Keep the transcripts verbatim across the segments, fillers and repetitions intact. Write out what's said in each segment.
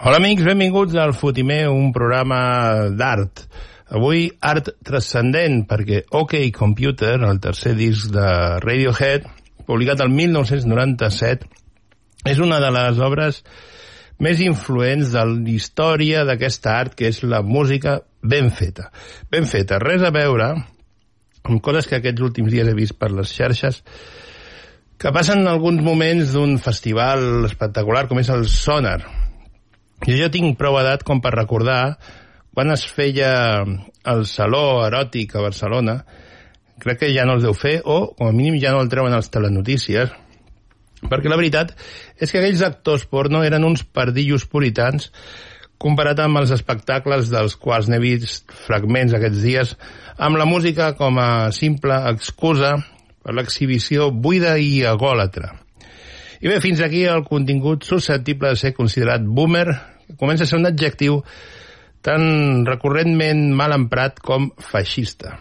Hola amics, benvinguts al Fotimer, un programa d'art. Avui art transcendent, perquè OK Computer, el tercer disc de Radiohead, publicat el mil nou-cents noranta-set, és una de les obres més influents de la història d'aquesta art, que és la música ben feta. Ben feta, res a veure amb coses que aquests últims dies he vist per les xarxes, que passen alguns moments d'un festival espectacular com és el Sonar. I jo tinc prou edat com per recordar quan es feia el Saló Eròtic a Barcelona. Crec que ja no els deu fer, o com a mínim ja no el treuen als telenotícies, perquè la veritat és que aquells actors porno eren uns pardillos puritans comparat amb els espectacles dels quals n'he vist fragments aquests dies, amb la música com a simple excusa per l'exhibició buida i egòlatra. I bé, fins aquí el contingut susceptible de ser considerat boomer, que comença a ser un adjectiu tan recurrentment mal emprat com feixista.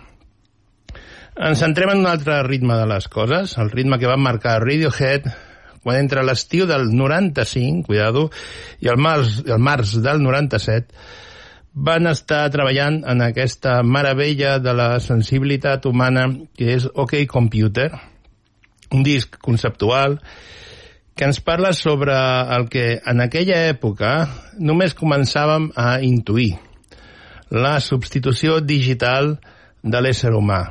Ens centrem en un altre ritme de les coses, el ritme que va marcar Radiohead quan entre l'estiu del noranta-cinc, cuidado, i el març, el març del noranta-set, van estar treballant en aquesta meravella de la sensibilitat humana que és OK Computer, un disc conceptual que ens parla sobre el que en aquella època només començàvem a intuir, la substitució digital de l'ésser humà.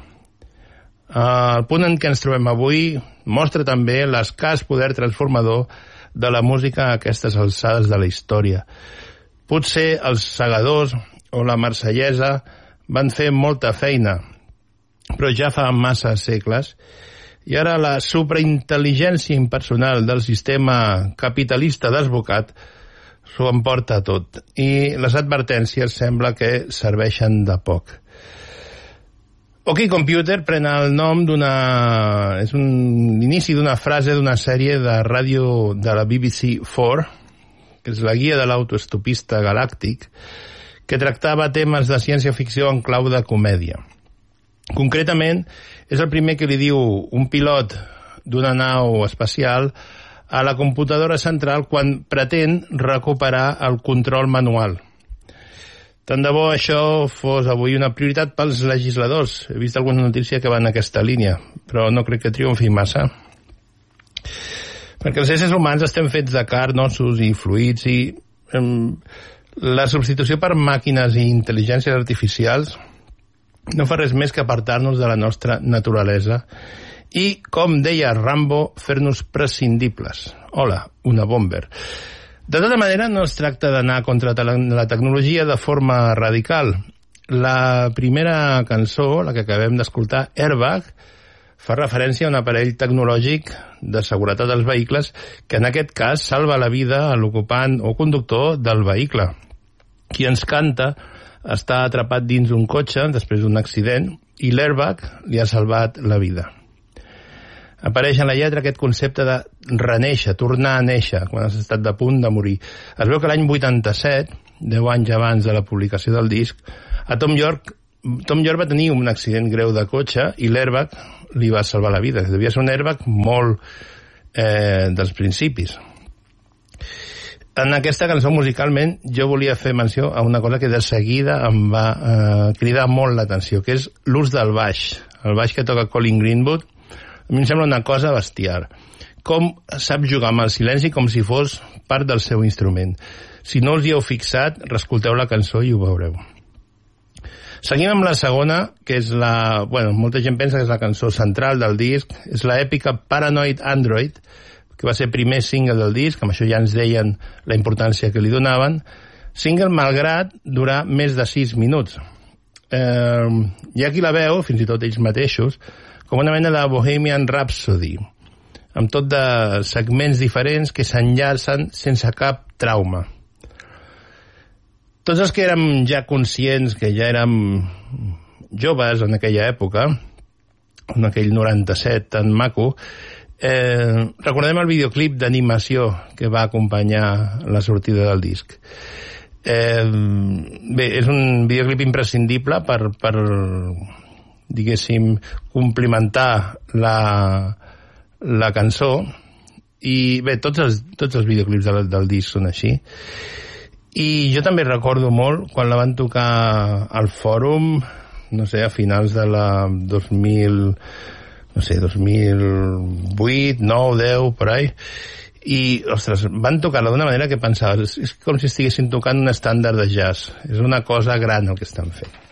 El punt en què ens trobem avui mostra també l'escàs poder transformador de la música a aquestes alçades de la història. Potser els segadors o la marsellesa van fer molta feina, però ja fa massa segles, i ara la supraintel·ligència impersonal del sistema capitalista desbocat s'ho emporta tot, i les advertències sembla que serveixen de poc. OK Computer pren el nom d'una... és un inici d'una frase d'una sèrie de ràdio de la B B C quatre, que és la guia de l'autoestopista galàctic, que tractava temes de ciència-ficció en clau de comèdia. Concretament, és el primer que li diu un pilot d'una nau espacial a la computadora central quan pretén recuperar el control manual. Tant de bo això fos avui una prioritat pels legisladors. He vist alguna notícia que va en aquesta línia, però no crec que triomfi massa. Perquè els éssers humans estem fets de carn, ossos i fluids, i eh, la substitució per màquines i intel·ligències artificials no fa res més que apartar-nos de la nostra naturalesa i, com deia Rambo, fer-nos prescindibles. Hola, una bomber. De tota manera, no es tracta d'anar contra la tecnologia de forma radical. La primera cançó, la que acabem d'escoltar, Airbag, fa referència a un aparell tecnològic de seguretat dels vehicles que en aquest cas salva la vida a l'ocupant o conductor del vehicle. Qui ens canta està atrapat dins un cotxe després d'un accident i l'airbag li ha salvat la vida. Apareix en la lletra aquest concepte de renéixer, tornar a néixer, quan has estat a punt de morir. Es veu que l'any vuitanta-set, deu anys abans de la publicació del disc, a Tom York, Tom York va tenir un accident greu de cotxe i l'airbag li va salvar la vida. Devia ser un airbag molt eh, dels principis. En aquesta cançó, musicalment, jo volia fer menció a una cosa que de seguida em va eh, cridar molt l'atenció, que és l'ús del baix. El baix que toca Colin Greenwood, a mi em sembla una cosa bestial. Com sap jugar amb el silenci com si fos part del seu instrument. Si no us hi heu fixat, reescolteu la cançó i ho veureu. Seguim amb la segona, que és la... Bueno, molta gent pensa que és la cançó central del disc, és la èpica Paranoid Android, que va ser primer single del disc, amb això ja ens deien la importància que li donaven, single malgrat durar més de sis minuts. Eh, hi ha qui la veu, fins i tot ells mateixos, com una mena de Bohemian Rhapsody, amb tot de segments diferents que s'enllacen sense cap trauma. Tots els que érem ja conscients, que ja érem joves en aquella època, en aquell noranta-set tan maco, Eh, recordem el videoclip d'animació que va acompanyar la sortida del disc. Eh, bé, és un videoclip imprescindible per, per diguéssim, complimentar la, la cançó, i bé, tots els, tots els videoclips del, del disc són així. I jo també recordo molt quan la van tocar al Fòrum, no sé, a finals de la dos mil, no sé, dos mil vuit, nou, deu, per ahí, i, ostres, van tocar-la d'una manera que pensaves, és com si estiguessin tocant un estàndard de jazz. És una cosa gran el que estan fent.